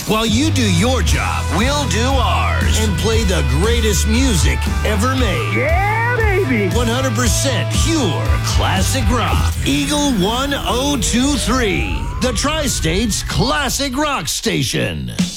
While you do your job, we'll do ours and play the greatest music ever made. Yeah, baby. 100% pure classic rock. Eagle 1023, the Tri-State's classic rock station.